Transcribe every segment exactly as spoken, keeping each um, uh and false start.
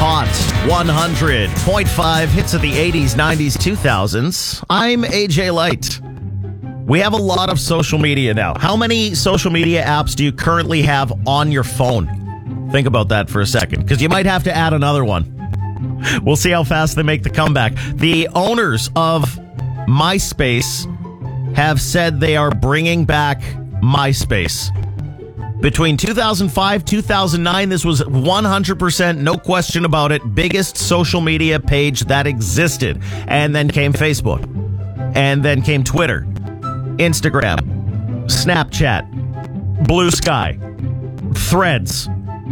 Hot one hundred point five hits of the eighties, nineties, two thousands. I'm A J Light. We have a lot of social media now. How many social media apps do you currently have on your phone? Think about that for a second, because you might have to add another one. We'll see how fast they make the comeback. The owners of MySpace have said they are bringing back MySpace. Between two thousand five, two thousand nine, this was one hundred percent, no question about it, biggest social media page that existed. And then came Facebook. And then came Twitter, Instagram, Snapchat, Blue Sky, Threads.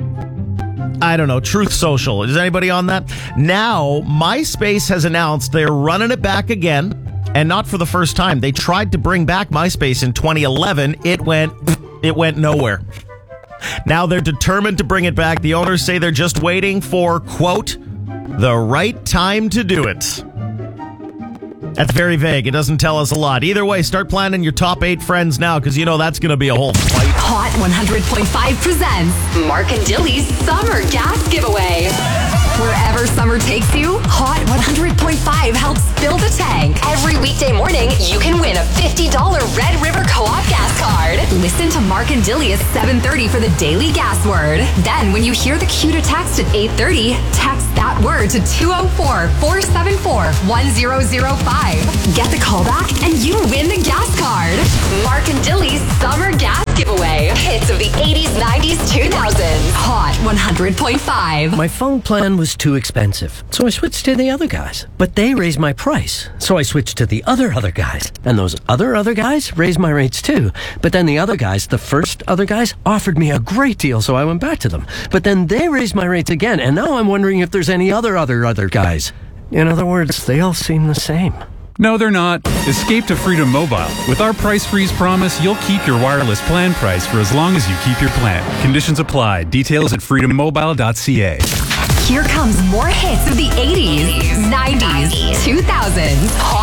I don't know, Truth Social. Is anybody on that? Now, MySpace has announced they're running it back again. And not for the first time. They tried to bring back MySpace in twenty eleven. It went... It went nowhere. Now they're determined to bring it back. The owners say they're just waiting for, quote, the right time to do it. That's very vague. It doesn't tell us a lot. Either way, start planning your top eight friends now, because you know that's going to be a whole fight. Hot one hundred point five presents Mark and Dilly's Summer Gas Giveaway. Wherever summer takes you, Hot one hundred point five helps fill the tank. Every weekday morning, you can win a fifty dollars Red River Co-op gas card. Listen to Mark and Dilly at seven thirty for the daily gas word. Then, when you hear the cue to text at eight thirty, text that word to two oh four, four seven four, one oh oh five. Get the call back and you win the gas card. Mark and Dilly's Summer Gas Giveaway. Hits of the eighties, nineties, two thousands. Hot one hundred point five. My phone plan was too expensive, so I switched to the other guys. But they raised my price, so I switched to the other other guys. And those other other guys raised my rates too. But then the other guys, the first other guys, offered me a great deal, so I went back to them. But then they raised my rates again, and now I'm wondering if there's any other other other guys. In other words, they all seem the same. No, they're not. Escape to Freedom Mobile. With our price freeze promise, you'll keep your wireless plan price for as long as you keep your plan. Conditions apply. Details at freedom mobile dot c a. Here comes more hits of the eighties, nineties, two thousands.